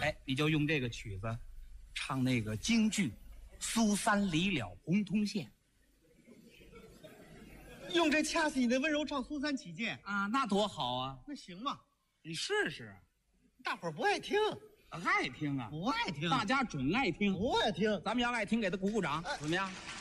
哎，你就用这个曲子唱那个京剧《苏三离了洪洞县》 用这掐死你的温柔唱苏三起解啊，那多好啊！ 那行吗？ 你试试。 大伙儿不爱听， 爱听啊， 不爱听， 大家准爱听， 不爱听。 咱们要爱听，给他鼓鼓掌，怎么样？